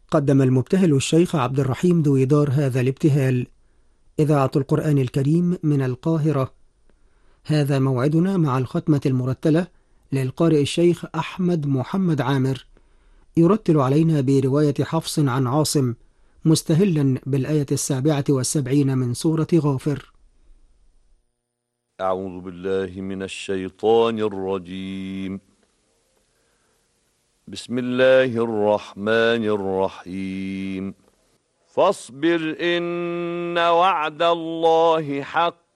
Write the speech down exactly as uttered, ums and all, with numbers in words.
قدم المبتهل الشيخ عبد الرحيم دويدار هذا الابتهال. إذاعة القرآن الكريم من القاهرة. هذا موعدنا مع الختمة المرتلة للقارئ الشيخ أحمد محمد عامر، يرتل علينا برواية حفص عن عاصم، مستهلا بالآية السابعة والسبعين من سورة غافر. أعوذ بالله من الشيطان الرجيم. بسم الله الرحمن الرحيم. فاصبر إن وعد الله حق